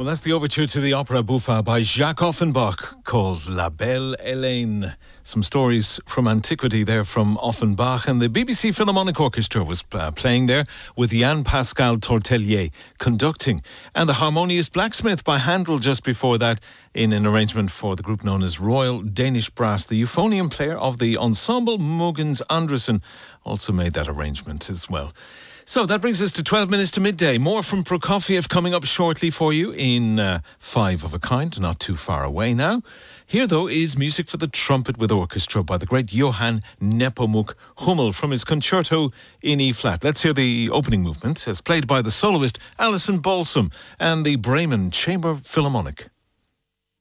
Well, that's the overture to the opera buffa by Jacques Offenbach called La Belle Hélène. Some stories from antiquity there from Offenbach, and the BBC Philharmonic Orchestra was playing there with Yann-Pascal Tortelier conducting, and the Harmonious Blacksmith by Handel just before that in an arrangement for the group known as Royal Danish Brass. The euphonium player of the Ensemble Mogens Andresen also made that arrangement as well. So that brings us to 12 minutes to midday. More from Prokofiev coming up shortly for you in Five of a Kind, not too far away now. Here, though, is music for the trumpet with orchestra by the great Johann Nepomuk Hummel from his concerto in E-flat. Let's hear the opening movement as played by the soloist Alison Balsam and the Bremen Chamber Philharmonic.